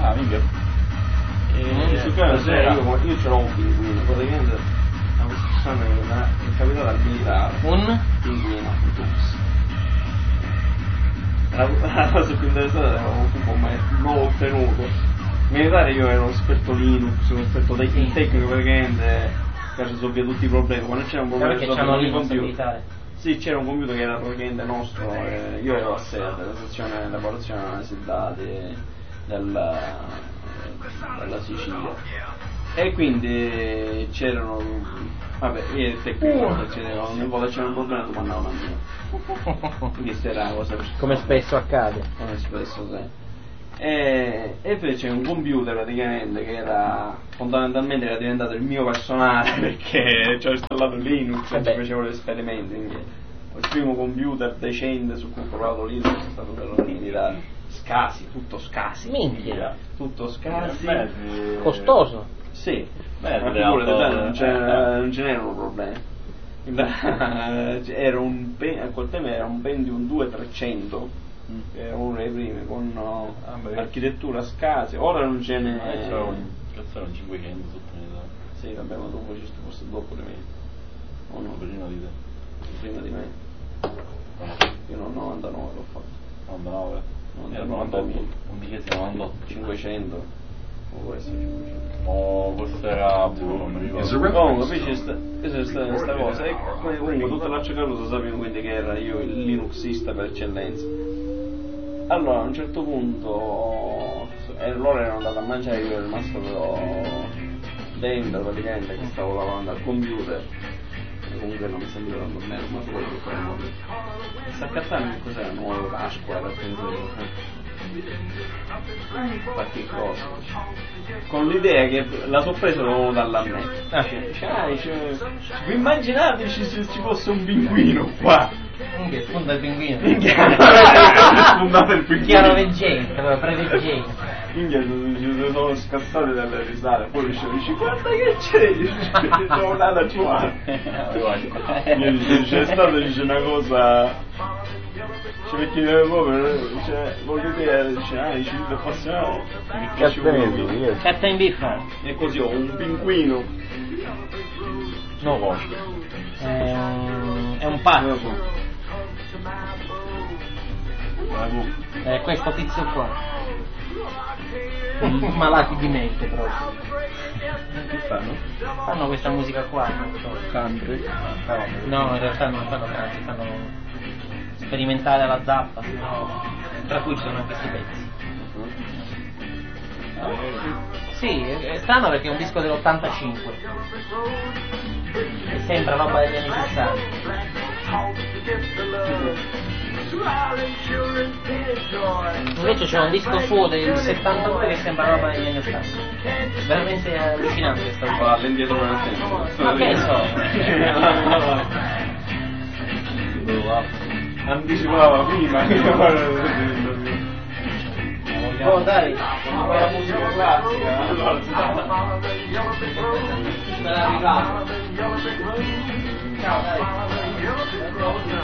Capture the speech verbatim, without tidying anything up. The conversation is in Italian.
Ah, minchia. E su questo io, io ce l'ho un pinguino, praticamente a quest'anno è capitato al militare. Un? Pinguino, un tux. La cosa più interessante era un po' mai non l'ho ottenuto. In militare io ero esperto Linux, un esperto tec- tecnico praticamente per risolvere tutti i problemi. Quando c'era un problema perché c'hanno Linux militare. Sì, c'era un computer che era praticamente nostro, eh, io ero a sede della sezione di elaborazione e analisi dati della, della Sicilia. E quindi c'erano, vabbè, io ero tecnico, c'era, ogni volta c'era un problema tu mandavo a me. Questa era la cosa per Come spesso accade. Come spesso, sì. E, e poi c'è un computer praticamente che era fondamentalmente era diventato il mio personale perché ci ho installato Linux e ci facevo gli esperimenti. Quindi il primo computer decente su cui ho provato Linux è stato quello di militare. Scasi, tutto scasi. Minchia. Tutto scasi. Costoso. Sì, beh, ma figurati, non ce, non ce n'erano problemi. Era un, a quel tempo era un Pentium due trecento. Che era uno dei primi con no, ah, architettura scasi, ora non ce n'è. Eh, c'era un, un cinquecento sotto unità. Sì, vabbè, ma dopo ci sto forse dopo di me. O no, prima di te. Prima di me. Io non novantanove l'ho fatto. novantanove? Era novantotto. undicesimo novantotto. cinquecento. O può essere cinquecento. Oh, questo era puro, non mi ricordo. Comunque, poi c'è sta, c'è sta, questa cosa. E comunque tutta la cosa sapevano quindi che era io il linuxista per eccellenza. Allora a un certo punto eh, loro erano andati a mangiare, io ero rimasto però dentro praticamente che stavo lavorando al computer e comunque non mi sentiva tanto bene, ma solo per fare un po'. Sta accattando che cos'era? Nuovo Pasqua, per qualche cosa con l'idea che la sorpresa l'ho venuta alla me. Ah, cioè, cioè, vi immaginate se ci, ci fosse un pinguino qua? Che spunta il pinguino. Spuntato il pinguino. Chiaro veggente, preveggente. Minchia, ci sono scassati dalle risate, poi dice, guarda che c'è, sono nata qua. C'è stato, dice una cosa, ci perché proprio, cioè, voglio dire, dice, ah, dice, il passato, Catta in biffa. E così ho un pinguino. No, conosco. È un, è un pazzo. È questo tizio qua. Malati di mente proprio. Che fanno? Fanno questa musica qua, non so. Country? No, in realtà non fanno country, fanno sperimentare alla zappa, no. Tra cui ci sono anche questi pezzi. Sì, è strano perché è un disco dell'ottantacinque e sembra roba degli anni sessanta. Invece c'è un disco suo del settantadue che sembra roba degli anni ottanta. Veramente allucinante questa cosa. Guarda, indietro nel tempo. Ma che so? Anticipava prima. Oh dai, la musica classica. Allora, ciao dai.